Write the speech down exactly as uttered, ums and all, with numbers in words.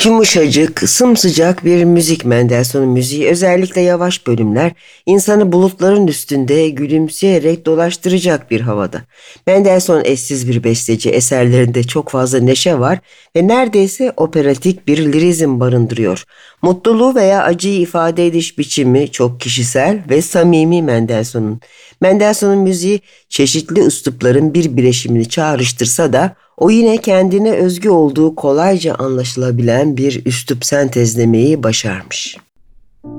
Yumuşacık, sımsıcak bir müzik Mendelssohn'un müziği. Özellikle yavaş bölümler insanı bulutların üstünde gülümseyerek dolaştıracak bir havada. Mendelssohn eşsiz bir besteci. Eserlerinde çok fazla neşe var ve neredeyse operatik bir lirizm barındırıyor. Mutluluğu veya acıyı ifade ediş biçimi çok kişisel ve samimi Mendelssohn'un. Mendelssohn'un müziği çeşitli üslupların bir bileşimini çağrıştırsa da o yine kendine özgü olduğu kolayca anlaşılabilen bir üslup sentezlemeyi başarmış.